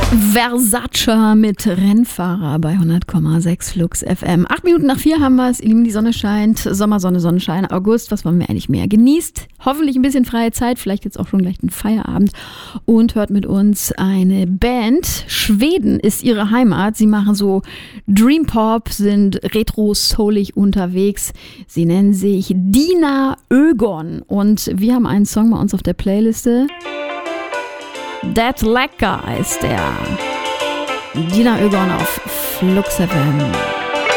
Versace mit Rennfahrer bei 100,6 Flux FM. 8 Minuten nach 4 haben wir es. Ihr Lieben, die Sonne scheint. Sommersonne, Sonnenschein. August, was wollen wir eigentlich mehr? Genießt hoffentlich ein bisschen freie Zeit. Vielleicht jetzt auch schon gleich einen Feierabend. Und hört mit uns eine Band. Schweden ist ihre Heimat. Sie machen so Dream Pop, sind retro-soulig unterwegs. Sie nennen sich Dina Ögon. Und wir haben einen Song bei uns auf der Playliste. That Lecker ist der. Dina Ögon auf Flux FM.